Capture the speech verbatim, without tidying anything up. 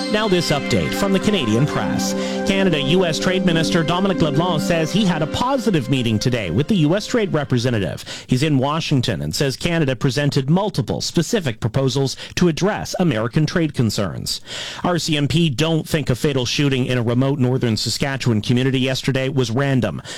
Now this update from the Canadian Press. Canada U S Trade Minister Dominic LeBlanc says he had a positive meeting today with the U S Trade Representative. He's in Washington and says Canada presented multiple specific proposals to address American trade concerns. R C M P don't think a fatal shooting in a remote northern Saskatchewan community yesterday was random.